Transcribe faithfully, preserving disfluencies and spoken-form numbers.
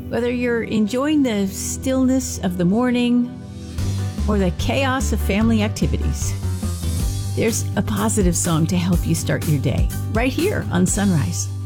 Whether you're enjoying the stillness of the morning or the chaos of family activities, there's a positive song to help you start your day right here on Sunrise.